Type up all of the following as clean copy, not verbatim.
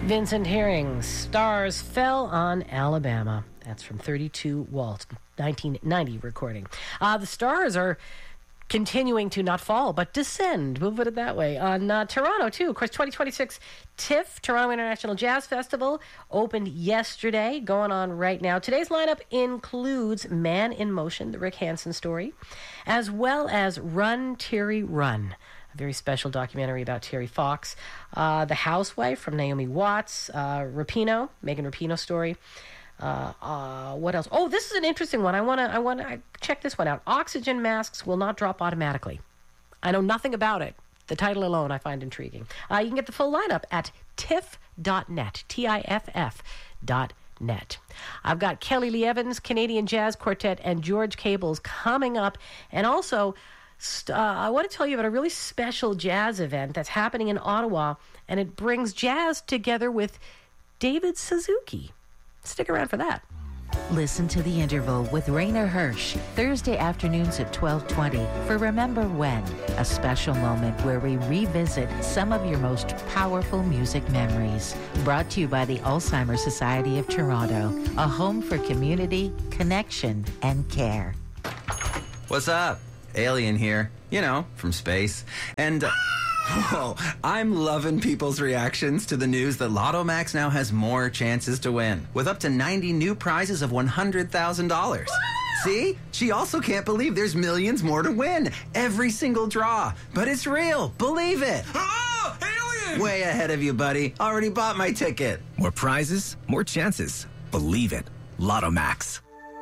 Vincent Herring's Stars Fell on Alabama. That's from 32 Waltz, 1990 recording. The stars are continuing to not fall, but descend. We'll put it that way. On Toronto, too. Of course, 2026 TIFF, Toronto International Jazz Festival, opened yesterday, going on right now. Today's lineup includes Man in Motion, the Rick Hansen story, as well as Run, Terry, Run, a very special documentary about Terry Fox, The Housewife from Naomi Watts, Rapinoe, Megan Rapinoe story. What else? Oh, this is an interesting one. I want to check this one out. Oxygen masks will not drop automatically. I know nothing about it. The title alone I find intriguing. You can get the full lineup at tiff.net, TIFF.net. I've got Kelly Lee Evans, Canadian Jazz Quartet, and George Cables coming up. And also, I want to tell you about a really special jazz event that's happening in Ottawa, and it brings jazz together with David Suzuki. Stick around for that. Listen to The Interval with Rainer Hirsch, Thursday afternoons at 12:20 for Remember When, a special moment where we revisit some of your most powerful music memories. Brought to you by the Alzheimer's Society of Toronto, a home for community, connection, and care. What's up? Alien here, from space. And... Whoa, I'm loving people's reactions to the news that Lotto Max now has more chances to win, with up to 90 new prizes of $100,000. See? She also can't believe there's millions more to win. Every single draw. But it's real. Believe it. Oh, alien! Way ahead of you, buddy. Already bought my ticket. More prizes, more chances. Believe it. Lotto Max.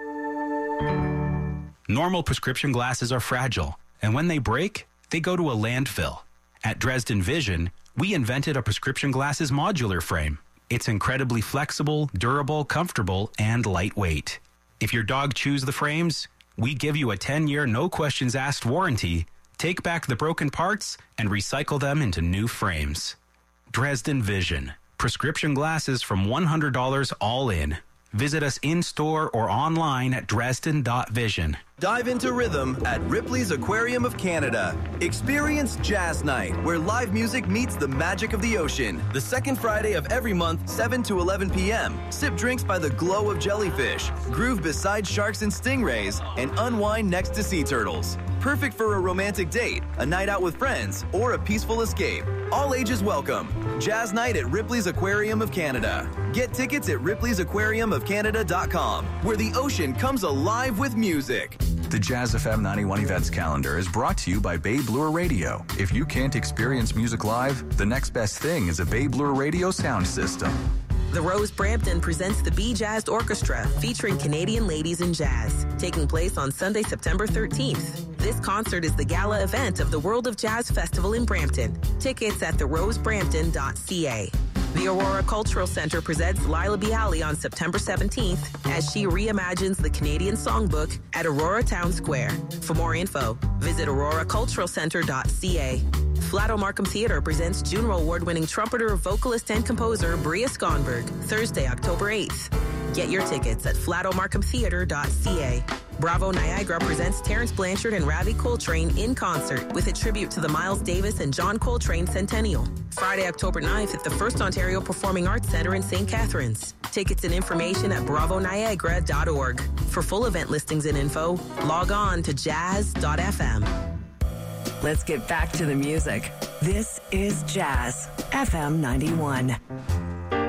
Normal prescription glasses are fragile, and when they break, they go to a landfill. At Dresden Vision, we invented a prescription glasses modular frame. It's incredibly flexible, durable, comfortable, and lightweight. If your dog chews the frames, we give you a 10-year no-questions-asked warranty, take back the broken parts, and recycle them into new frames. Dresden Vision. Prescription glasses from $100 all in. Visit us in-store or online at dresden.vision. Dive into rhythm at Ripley's Aquarium of Canada. Experience Jazz Night, where live music meets the magic of the ocean. The second Friday of every month, 7 to 11 p.m. Sip drinks by the glow of jellyfish, groove beside sharks and stingrays, and unwind next to sea turtles. Perfect for a romantic date, a night out with friends, or a peaceful escape. All ages welcome. Jazz Night at Ripley's Aquarium of Canada. Get tickets at ripleysAquariumofcanada.com, where the ocean comes alive with music. The Jazz FM 91 events calendar is brought to you by Bay Bloor Radio. If you can't experience music live, the next best thing is a Bay Bloor Radio sound system. The Rose Brampton presents the Be Jazzed Orchestra, featuring Canadian ladies in jazz, taking place on Sunday, September 13th. This concert is the gala event of the World of Jazz Festival in Brampton. Tickets at therosebrampton.ca. The Aurora Cultural Centre presents Lila Bialy on September 17th as she reimagines the Canadian Songbook at Aurora Town Square. For more info, visit auroraculturalcentre.ca. Flato Markham Theatre presents Juno Award-winning trumpeter, vocalist, and composer Bria Skonberg, Thursday, October 8th. Get your tickets at flatomarkhamtheatre.ca. Bravo Niagara presents Terence Blanchard and Ravi Coltrane in concert with a tribute to the Miles Davis and John Coltrane Centennial. Friday, October 9th at the First Ontario Performing Arts Centre in St. Catharines. Tickets and information at bravoniagara.org. For full event listings and info, log on to jazz.fm. Let's get back to the music. This is Jazz FM 91.